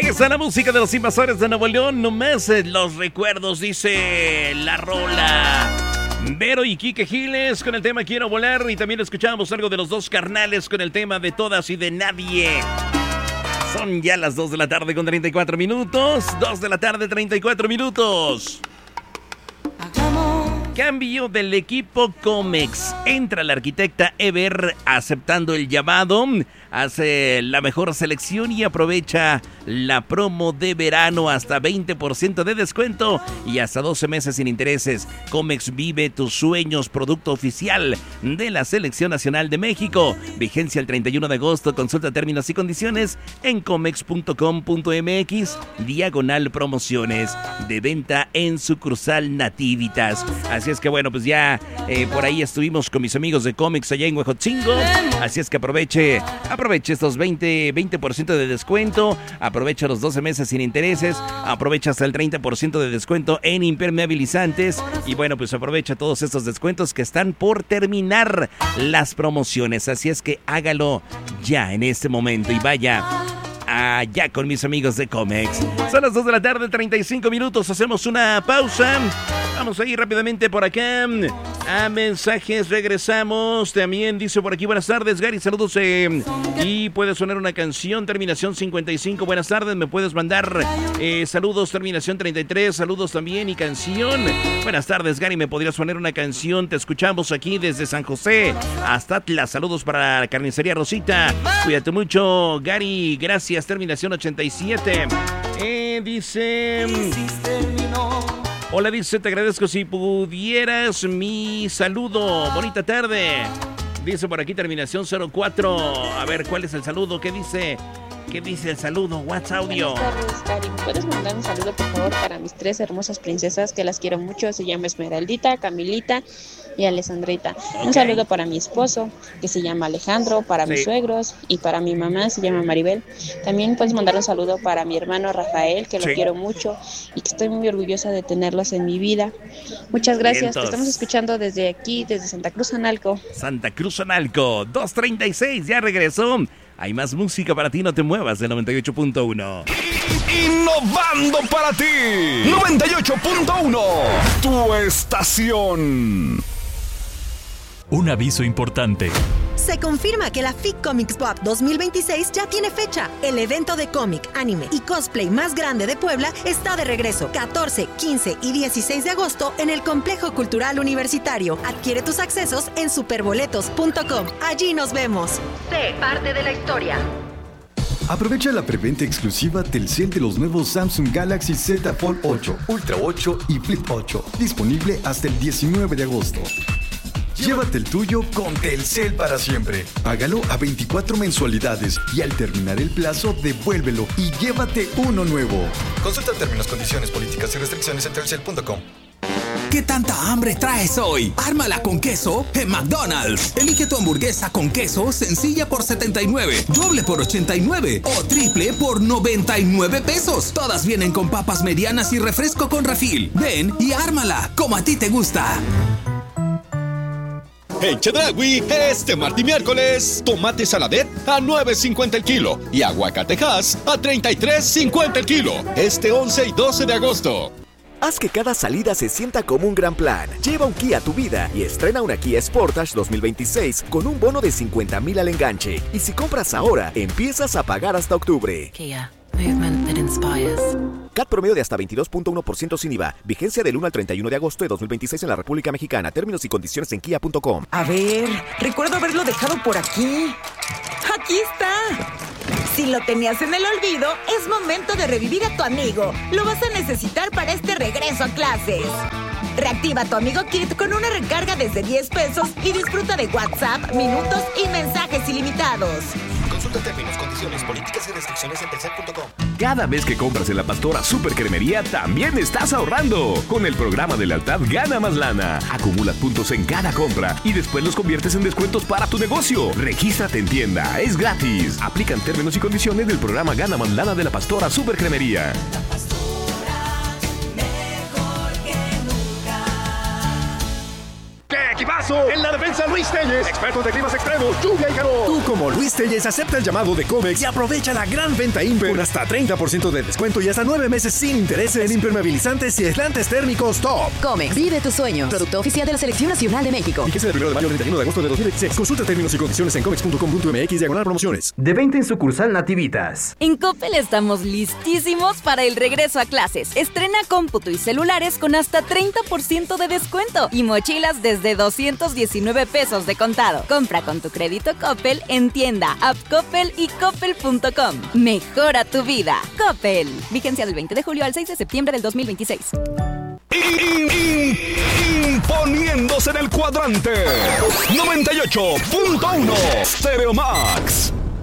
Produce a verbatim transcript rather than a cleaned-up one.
Esa es la música de los Invasores de Nuevo León. Nomás eh, los recuerdos, dice la rola. Vero y Quique Giles con el tema Quiero Volar. Y también escuchábamos algo de los Dos Carnales con el tema de Todas y de Nadie. Son ya las dos de la tarde con treinta y cuatro minutos. dos de la tarde, treinta y cuatro minutos. Cambio del equipo Comex. Entra la arquitecta Ever aceptando el llamado. Hace la mejor selección y aprovecha la promo de verano hasta veinte por ciento de descuento y hasta doce meses sin intereses. Comex vive tus sueños, producto oficial de la Selección Nacional de México. Vigencia el treinta y uno de agosto. Consulta términos y condiciones en comex punto com punto mx diagonal promociones. De venta en sucursal Nativitas. Así es que bueno, pues ya eh, por ahí estuvimos con mis amigos de Comex allá en Huejotzingo. Así es que aproveche, aproveche estos veinte por ciento de descuento. Aprovecha los doce meses sin intereses. Aprovecha hasta el treinta por ciento de descuento en impermeabilizantes. Y bueno, pues aprovecha todos estos descuentos que están por terminar las promociones. Así es que hágalo ya en este momento y vaya allá con mis amigos de Comex. Son las dos de la tarde, treinta y cinco minutos. Hacemos una pausa. Vamos a ir rápidamente por acá a mensajes. Regresamos. También dice por aquí, buenas tardes, Gary, saludos. Eh, y puede sonar una canción, terminación cincuenta y cinco. Buenas tardes, me puedes mandar eh, saludos, terminación treinta y tres. Saludos también y canción. Buenas tardes, Gary, me podrías poner una canción. Te escuchamos aquí desde San José hasta Atlas. Saludos para la carnicería Rosita. Cuídate mucho, Gary. Gracias, terminación ochenta y siete. Eh, dice... Hola, dice, te agradezco si pudieras mi saludo. Bonita tarde. Dice por aquí terminación cero cuatro. A ver, ¿cuál es el saludo? ¿Qué dice? ¿Qué dice el saludo? What's audio? Buenas tardes, Cari. ¿Puedes mandar un saludo, por favor, para mis tres hermosas princesas que las quiero mucho? Se llama Esmeraldita, Camilita y Alessandrita. Okay. Un saludo para mi esposo, que se llama Alejandro, para sí. mis suegros y para mi mamá, se llama Maribel. También puedes mandar un saludo para mi hermano Rafael, que lo sí. quiero mucho y que estoy muy orgullosa de tenerlos en mi vida. Muchas gracias. Vientos. Te estamos escuchando desde aquí, desde Santa Cruz, Analco. Santa Cruz, Analco, dos treinta y seis, ya regresó. Hay más música para ti, no te muevas, de noventa y ocho punto uno. Innovando para ti, noventa y ocho punto uno, tu estación. Un aviso importante. Se confirma que la F I C Comics Pop dos mil veintiséis ya tiene fecha. El evento de cómic, anime y cosplay más grande de Puebla está de regreso. catorce, quince y dieciséis de agosto en el Complejo Cultural Universitario. Adquiere tus accesos en superboletos punto com. Allí nos vemos. Sé parte de la historia. Aprovecha la preventa exclusiva Telcel de los nuevos Samsung Galaxy Z Fold ocho, Ultra ocho y Flip ocho. Disponible hasta el diecinueve de agosto. Llévate el tuyo con Telcel para siempre. Págalo a veinticuatro mensualidades y al terminar el plazo, devuélvelo y llévate uno nuevo. Consulta términos, condiciones, políticas y restricciones en telcel punto com. ¿Qué tanta hambre traes hoy? Ármala con queso en McDonald's. Elige tu hamburguesa con queso sencilla por setenta y nueve, doble por ochenta y nueve o triple por noventa y nueve pesos. Todas vienen con papas medianas y refresco con refil. Ven y ármala como a ti te gusta. En Chedraui, este martes y miércoles, tomate saladet a nueve cincuenta el kilo y aguacatejas a treinta y tres cincuenta el kilo. Este once y doce de agosto. Haz que cada salida se sienta como un gran plan. Lleva un Kia a tu vida y estrena una Kia Sportage dos mil veintiséis con un bono de cincuenta mil al enganche. Y si compras ahora, empiezas a pagar hasta octubre. Kia, movement that inspires. C A T promedio de hasta veintidós punto uno por ciento sin I V A. Vigencia del uno al treinta y uno de agosto de dos mil veintiséis en la República Mexicana. Términos y condiciones en kia punto com. A ver, recuerdo haberlo dejado por aquí. ¡Aquí está! Si lo tenías en el olvido, es momento de revivir a tu amigo. Lo vas a necesitar para este regreso a clases. Reactiva tu Amigo Kit con una recarga desde diez pesos y disfruta de WhatsApp, minutos y mensajes ilimitados. Consulta términos, condiciones, políticas y restricciones en telcel punto com. Cada vez que compras en la Pastora Super Cremería, también estás ahorrando. Con el programa de lealtad Gana Más Lana. Acumulas puntos en cada compra y después los conviertes en descuentos para tu negocio. Regístrate en tienda, es gratis. Aplican términos y condiciones del programa Gana Más Lana de la Pastora Super Cremería. La Pastora, mejor que nunca. ¿Qué equipazo? jugadorazo. En la defensa, Luis Telles, experto de climas extremos, lluvia y calor. Tú, como Luis Telles, acepta el llamado de Comex y aprovecha la gran venta Imper con hasta treinta por ciento de descuento y hasta nueve meses sin intereses en impermeabilizantes y aislantes térmicos top. Comex, vive tus sueños. Producto oficial de la Selección Nacional de México. Fíjese del primero de mayo al treinta y uno de agosto de dos mil veintiséis. Consulta términos y condiciones en comex punto com punto m x diagonal promociones. De venta en sucursal Nativitas. En Coppel estamos listísimos para el regreso a clases. Estrena cómputo y celulares con hasta treinta por ciento de descuento y mochilas desde doscientos diecinueve pesos de contado. Compra con tu crédito Coppel en tienda, app Coppel y coppel punto com. Mejora tu vida. Coppel. Vigencia del veinte de julio al seis de septiembre del dos mil veintiséis. Imponiéndose en el cuadrante noventa y ocho punto uno Stereo Max.